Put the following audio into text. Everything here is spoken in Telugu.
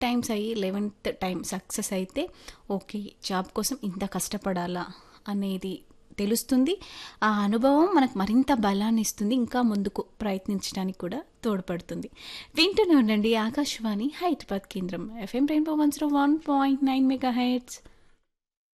టైమ్స్ అయ్యి 11th టైం సక్సెస్ అయితే ఓకే జాబ్ కోసం ఇంత కష్టపడాలా అనేది తెలుస్తుంది. ఆ అనుభవం మనకు మరింత బలాన్ని ఇస్తుంది. ఇంకా ముందుకు ప్రయత్నించడానికి కూడా తోడ్పడుతుంది. వింటూనే ఉండండి ఆకాశవాణి హైదరాబాద్ కేంద్రం FM రెయిన్బో 101.9 మెగాహెర్ట్జ్.